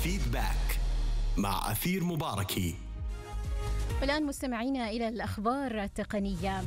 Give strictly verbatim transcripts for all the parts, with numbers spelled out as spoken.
فيدباك مع أثير مباركي. والآن مستمعينا إلى الأخبار التقنية.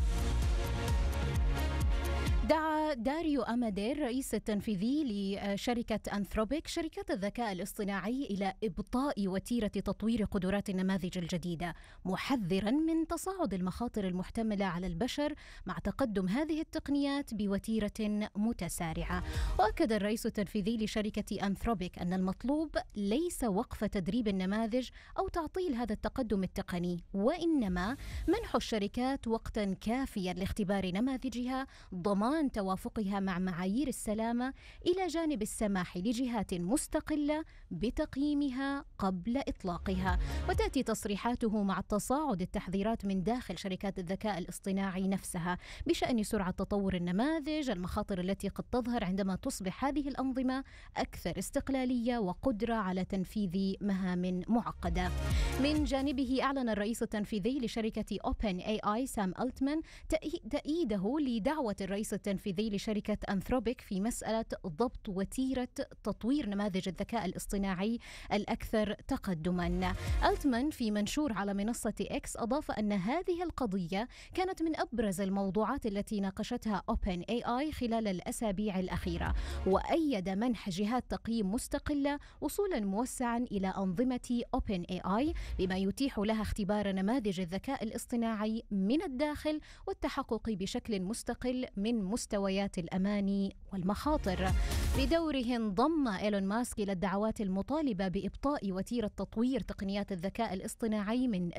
دعا داريو أمادير رئيس التنفيذي لشركة أنثروبيك شركة الذكاء الاصطناعي إلى إبطاء وتيرة تطوير قدرات النماذج الجديدة، محذرا من تصاعد المخاطر المحتملة على البشر مع تقدم هذه التقنيات بوتيرة متسارعة. وأكد الرئيس التنفيذي لشركة أنثروبيك أن المطلوب ليس وقف تدريب النماذج أو تعطيل هذا التقدم التقني، وإنما منح الشركات وقتا كافيا لاختبار نماذجها، ضمان توافقها مع معايير السلامة، إلى جانب السماح لجهات مستقلة بتقييمها قبل إطلاقها. وتأتي تصريحاته مع تصاعد التحذيرات من داخل شركات الذكاء الاصطناعي نفسها بشأن سرعة تطور النماذج، المخاطر التي قد تظهر عندما تصبح هذه الأنظمة أكثر استقلالية وقدرة على تنفيذ مهام معقدة. من جانبه أعلن الرئيس التنفيذي لشركة أوبن إيه آي سام ألتمان تأييده لدعوة الرئيس التنفيذي لشركة أنثروبيك في مسألة ضبط وتيرة تطوير نماذج الذكاء الاصطناعي الأكثر تقدما. ألتمان في منشور على منصة إكس أضاف أن هذه القضية كانت من أبرز الموضوعات التي ناقشتها أوبن إيه آي خلال الأسابيع الأخيرة، وأيد منح جهات تقييم مستقلة وصولا موسعا إلى أنظمة أوبن إيه آي بما يتيح لها اختبار نماذج الذكاء الاصطناعي من الداخل والتحقق بشكل مستقل من مستويات الأمان والمخاطر. بدوره انضم إيلون ماسك إلى الدعوات المطالبة بإبطاء وتيرة تطوير تقنيات الذكاء الاصطناعي من